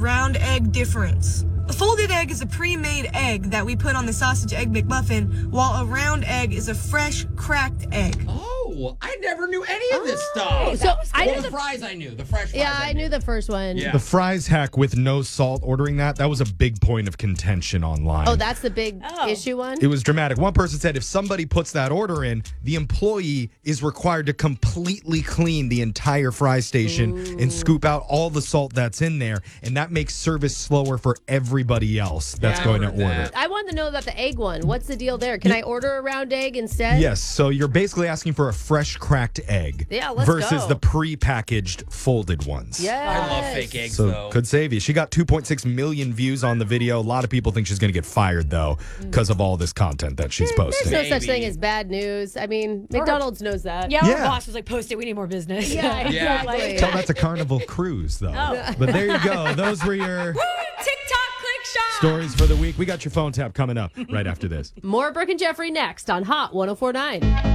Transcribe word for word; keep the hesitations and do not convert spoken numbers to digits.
round egg difference. A folded egg is a pre-made egg that we put on the sausage egg McMuffin, while a round egg is a fresh, cracked egg. Oh, I never knew any of this Oh, stuff. so I well, knew the, the fries I knew. The fresh fries Yeah, I knew the first one. Yeah. The fries hack with no salt, ordering that, that was a big point of contention online. Oh, that's the big Oh. issue one? It was dramatic. One person said if somebody puts that order in, the employee is required to completely clean the entire fry station Ooh. and scoop out all the salt that's in there. And that makes service slower for everybody else that's Yeah, going to I heard order. that. I wanted to know about the egg one. What's the deal there? Can I order a round egg instead? Yes, so you're basically asking for a fresh cracked egg Yeah, let's versus go. the pre-packaged folded ones. Yes. I love fake eggs, So though. could save you. She got two point six million views on the video. A lot of people think she's going to get fired, though, because of all this content that she's posting. There's no such Maybe. thing as bad news. I mean, McDonald's knows that. Yeah, Yeah. our boss was like, post it, we need more business. Yeah, Yeah. exactly. Tell that's a Carnival cruise, though. Oh. But there you go. Those were your TikTok click shop. stories for the week. We got your phone tap coming up right after this. More Brooke and Jeffrey next on Hot one oh four point nine.